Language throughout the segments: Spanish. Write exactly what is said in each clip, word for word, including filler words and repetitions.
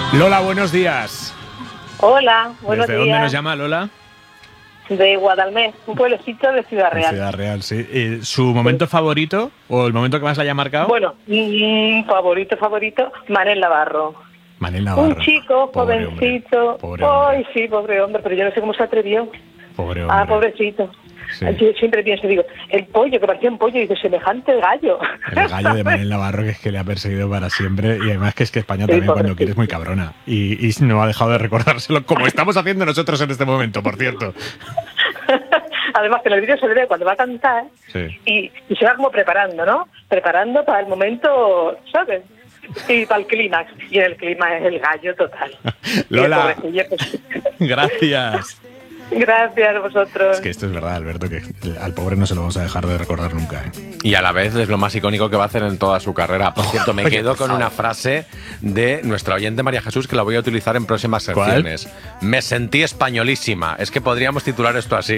Lola, buenos días. Hola, buenos ¿Desde días. dónde nos llama Lola? De Guadalmés, un pueblecito de Ciudad Real. Ciudad Real, sí. ¿Y ¿Su momento sí. favorito o el momento que más le haya marcado? Bueno, mmm, favorito, favorito, Manel Navarro. Manel Navarro. Un chico, pobre jovencito. Hombre. Pobre hombre. Ay, sí, pobre hombre, pero yo no sé cómo se atrevió. Pobre hombre. Ah, pobrecito. Sí. Yo siempre pienso, digo, el pollo, que parecía un pollo, y dice, semejante gallo. El gallo de Manel Navarro, que es que le ha perseguido para siempre. Y además que es que España también, sí, cuando quiere, es muy cabrona. Y, y no ha dejado de recordárselo, como estamos haciendo nosotros en este momento, por cierto. Además que en el vídeo se le ve cuando va a cantar, sí. y, y se va como preparando, ¿no? Preparando para el momento, ¿sabes? Y para el clímax. Y en el clímax es el gallo total. Lola, pues... gracias. Gracias a vosotros. Es que esto es verdad, Alberto, que al pobre no se lo vamos a dejar de recordar nunca, ¿eh? Y a la vez es lo más icónico que va a hacer en toda su carrera. Por cierto, me quedo con una frase de nuestra oyente María Jesús que la voy a utilizar en próximas secciones. ¿Cuál? Me sentí españolísima. Es que podríamos titular esto así.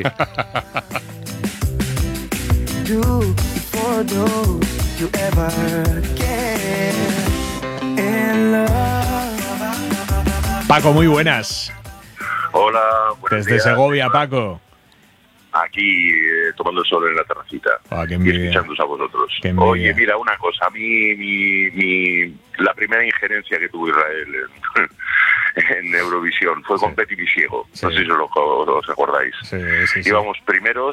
Paco, muy buenas. Hola, buenos Desde días. Segovia, Paco. Aquí eh, tomando el sol en la terracita oh, y escuchándoos a vosotros. Oye, mira, una cosa, a mí mi, mi, la primera injerencia que tuvo Israel en, en Eurovisión fue con sí. Betty Misiego, sí. no sé si os, os acordáis. Sí, sí, sí. Íbamos primeros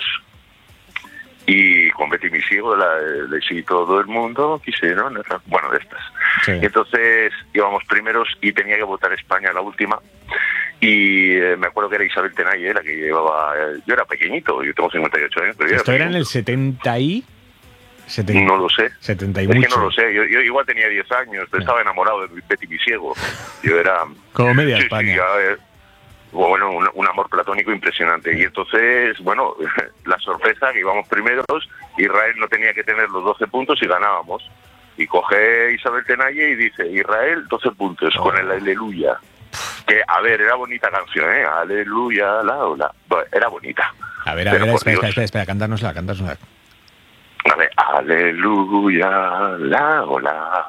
y con Betty Misiego le de todo el mundo quisieron, bueno, de estas. Sí. Y entonces íbamos primeros y tenía que votar España la última. Y eh, me acuerdo que era Isabel Tenalle la que llevaba... Eh, yo era pequeñito, yo tengo cincuenta y ocho años. Pero ¿Esto era, era en el setenta y...? setenta, no lo sé. setenta y es mucho. que no lo sé. Yo, yo igual tenía diez años, pero no. estaba enamorado de Betty Misiego. Yo era... Como media sí, España. Sí, ya, eh, bueno, un, un amor platónico impresionante. Y entonces, bueno, la sorpresa que íbamos primeros, Israel no tenía que tener los doce puntos y ganábamos. Y coge Isabel Tenalle y dice, Israel, doce puntos, oh. con el Aleluya. Que, a ver, era bonita canción, ¿eh? Aleluya, la ola. Bueno, era bonita. A ver, a ver, espera, espera, espera, espera, cantárnosla, cantárnosla. A ver, aleluya, la ola,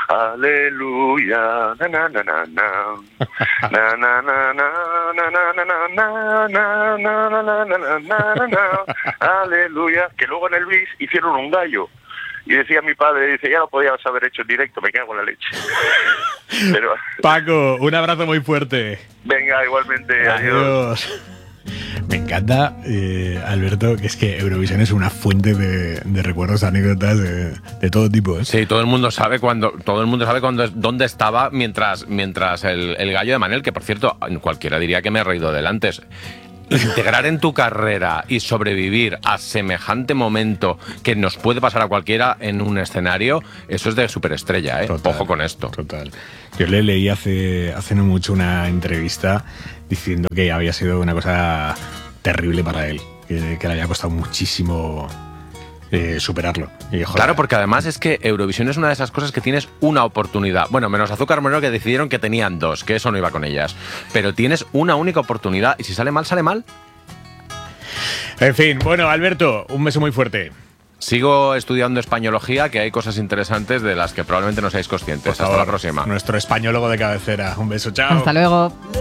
aleluya, na na na na na, na na na na na na na na na na na na na, aleluya. Que luego en el bis hicieron un gallo. Y decía mi padre, dice, ya lo podías haber hecho en directo, me cago en la leche. Pero... Paco, un abrazo muy fuerte. Venga, igualmente, adiós. adiós. Me encanta, eh, Alberto, que es que Eurovisión es una fuente de, de recuerdos, anécdotas de, de todo tipo, ¿eh? Sí, todo el mundo sabe cuando, todo el mundo sabe cuando, dónde estaba mientras, mientras el, el gallo de Manel, que por cierto, cualquiera diría que me he reído del antes. Integrar en tu carrera y sobrevivir a semejante momento que nos puede pasar a cualquiera en un escenario, eso es de superestrella, ¿eh? Total, ojo con esto. Total. Yo le leí hace, hace no mucho una entrevista diciendo que había sido una cosa terrible para él, que, que le había costado muchísimo eh, superarlo. Y, claro, porque además es que Eurovisión es una de esas cosas que tienes una oportunidad. Bueno, menos Azúcar Moreno, que decidieron que tenían dos, que eso no iba con ellas. Pero tienes una única oportunidad y si sale mal, sale mal. En fin, bueno, Alberto, un beso muy fuerte. Sigo estudiando españología, que hay cosas interesantes de las que probablemente no seáis conscientes. Hasta la próxima. Nuestro españólogo de cabecera. Un beso, chao. Hasta luego.